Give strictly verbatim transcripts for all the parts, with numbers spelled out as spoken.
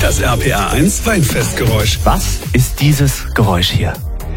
Das R P R eins Weinfestgeräusch. Was ist dieses Geräusch hier?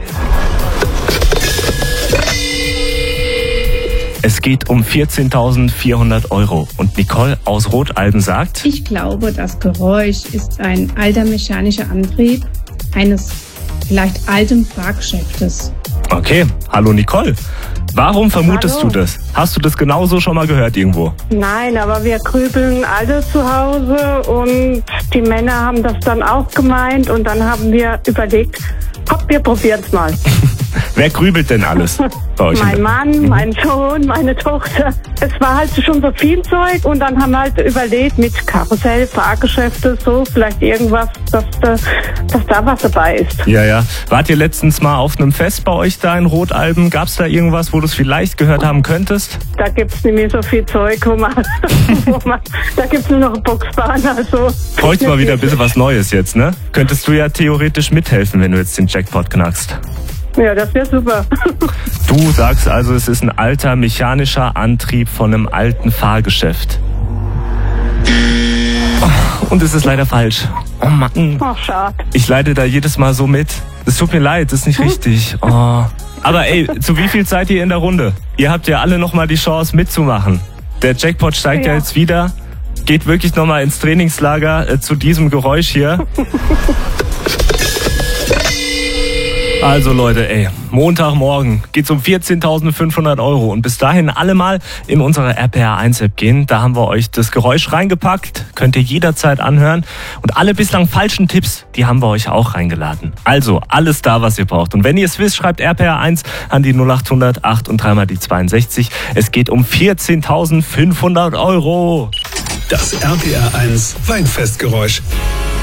Es geht um vierzehntausendvierhundert Euro. Und Nicole aus Rotalben sagt: Ich glaube, das Geräusch ist ein alter mechanischer Antrieb eines vielleicht alten Fahrgeschäftes. Okay, hallo Nicole. Warum vermutest Hallo. du das? Hast du das genauso schon mal gehört irgendwo? Nein, aber wir grübeln alle zu Hause und die Männer haben das dann auch gemeint und dann haben wir überlegt, hopp, wir probieren's mal. Wer grübelt denn alles bei euch? Mein Mann, mein Sohn, meine Tochter. Es war halt schon so viel Zeug und dann haben wir halt überlegt mit Karussell, Fahrgeschäfte, so vielleicht irgendwas, dass da, dass da was dabei ist. Ja, ja. Wart ihr letztens mal auf einem Fest bei euch da in Rotalben? Gab's da irgendwas, wo du es vielleicht gehört haben könntest? Da gibt's nicht mehr so viel Zeug, wo man, wo man da gibt's nur noch eine Boxbahn, also. Bräuchte mal wieder ein bisschen was Neues jetzt, ne? Könntest du ja theoretisch mithelfen, wenn du jetzt den Jackpot knackst. Ja, das wäre super. Du sagst also, es ist ein alter mechanischer Antrieb von einem alten Fahrgeschäft. Und es ist leider falsch. Oh Mann. Ach, schade. Ich leide da jedes Mal so mit. Es tut mir leid, das ist nicht richtig. Oh. Aber ey, zu wie viel seid ihr in der Runde? Ihr habt ja alle nochmal die Chance mitzumachen. Der Jackpot steigt ja, Ja. jetzt wieder. Geht wirklich nochmal ins Trainingslager äh, zu diesem Geräusch hier. Also Leute, ey, Montagmorgen geht's um vierzehntausendfünfhundert Euro und bis dahin alle mal in unsere R P R eins App gehen. Da haben wir euch das Geräusch reingepackt, könnt ihr jederzeit anhören und alle bislang falschen Tipps, die haben wir euch auch reingeladen. Also alles da, was ihr braucht. Und wenn ihr es wisst, schreibt R P R eins an die null acht hundert acht und dreimal die zweiundsechzig. Es geht um vierzehntausendfünfhundert Euro. Das R P R eins Weinfestgeräusch.